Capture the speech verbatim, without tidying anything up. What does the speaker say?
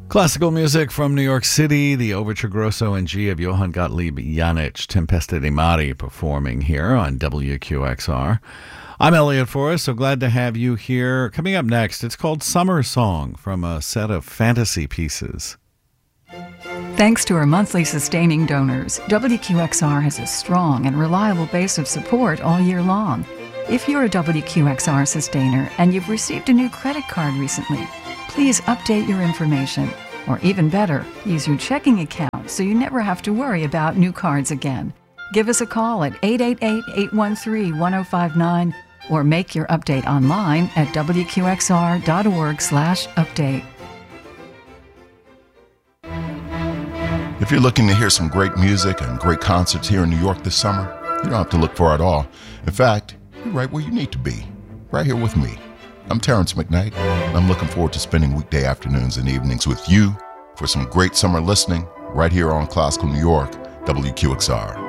Classical music from New York City, the Overture Grosso and G of Johann Gottlieb Janich, Tempesta di Mare, performing here on W Q X R. I'm Elliot Forrest, so glad to have you here. Coming up next, it's called Summer Song from a set of fantasy pieces. Thanks to our monthly sustaining donors, W Q X R has a strong and reliable base of support all year long. If you're a W Q X R sustainer and you've received a new credit card recently, please update your information. Or even better, use your checking account so you never have to worry about new cards again. Give us a call at eight eight eight, eight one three, one zero five nine or make your update online at W Q X R dot org slash update. If you're looking to hear some great music and great concerts here in New York this summer, you don't have to look far at all. In fact, you're right where you need to be, right here with me. I'm Terrence McKnight, and I'm looking forward to spending weekday afternoons and evenings with you for some great summer listening right here on Classical New York, W Q X R.